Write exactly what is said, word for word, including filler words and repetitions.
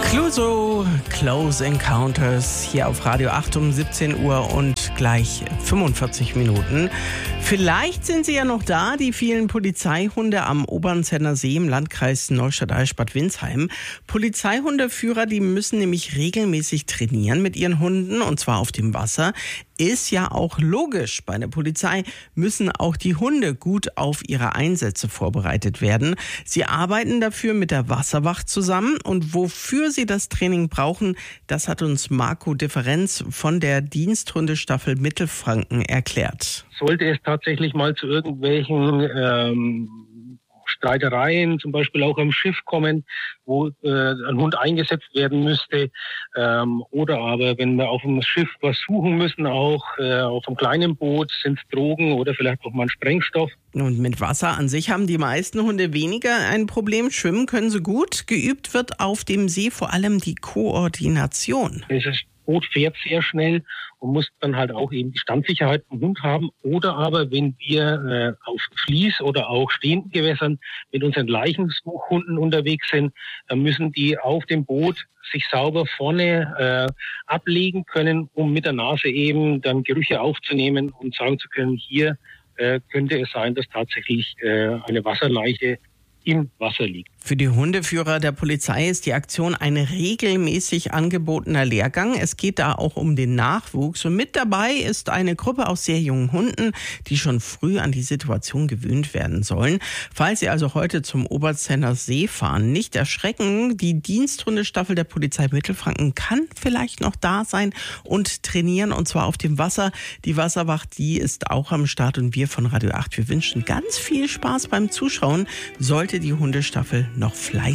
Clouseau, Close Encounters, hier auf Radio acht um siebzehn Uhr und gleich fünfundvierzig Minuten. Vielleicht sind Sie ja noch da, die vielen Polizeihunde am Obernzenner See im Landkreis Neustadt-Eichstätt Winsheim. Polizeihundeführer, die müssen nämlich regelmäßig trainieren mit ihren Hunden, und zwar auf dem Wasser. Ist ja auch logisch. Bei der Polizei müssen auch die Hunde gut auf ihre Einsätze vorbereitet werden. Sie arbeiten dafür mit der Wasserwacht zusammen, und wofür sie das Training brauchen, das hat uns Marco Differenz von der Diensthundestaffel Mittelfranken erklärt. Sollte es tatsächlich mal zu irgendwelchen ähm, Streitereien, zum Beispiel auch am Schiff kommen, wo äh, ein Hund eingesetzt werden müsste, ähm, oder aber wenn wir auf dem Schiff was suchen müssen, auch äh, auf einem kleinen Boot, sind es Drogen oder vielleicht auch mal ein Sprengstoff. Und mit Wasser an sich haben die meisten Hunde weniger ein Problem. Schwimmen können sie gut. Geübt wird auf dem See vor allem die Koordination. Das Boot fährt sehr schnell und muss dann halt auch eben die Standsicherheit vom Hund haben. Oder aber, wenn wir äh, auf Fließ oder auch stehenden Gewässern mit unseren Leichensuchhunden unterwegs sind, dann müssen die auf dem Boot sich sauber vorne äh, ablegen können, um mit der Nase eben dann Gerüche aufzunehmen und sagen zu können, hier äh, könnte es sein, dass tatsächlich äh, eine Wasserleiche im Wasser liegt. Für die Hundeführer der Polizei ist die Aktion ein regelmäßig angebotener Lehrgang. Es geht da auch um den Nachwuchs. Und mit dabei ist eine Gruppe aus sehr jungen Hunden, die schon früh an die Situation gewöhnt werden sollen. Falls Sie also heute zum Oberzenner See fahren, nicht erschrecken. Die Diensthundestaffel der Polizei Mittelfranken kann vielleicht noch da sein und trainieren, und zwar auf dem Wasser. Die Wasserwacht, die ist auch am Start, und wir von Radio acht, wir wünschen ganz viel Spaß beim Zuschauen. Sollte die Hundestaffel noch fleißig